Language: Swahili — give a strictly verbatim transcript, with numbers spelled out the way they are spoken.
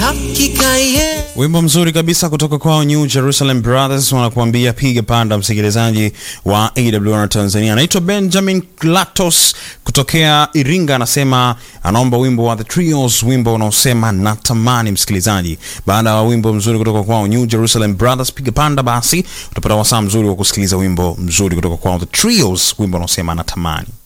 hakika ye. Wimbo mzuri kabisa kutoka kwa New Jerusalem Brothers, wanakuambia piga panda, msikilizaji wa A W R Tanzania. Anaitwa Benjamin Klatos kutokea Iringa, anasema anaomba wimbo wa The Trios, wimbo unaosema natamani. Msikilizaji, baada ya wimbo mzuri kutoka kwa New Jerusalem Brothers piga panda, basi utapata wasaa mzuri wa kusikiliza wimbo mzuri kutoka kwa The Trios, wimbo unaosema natamani.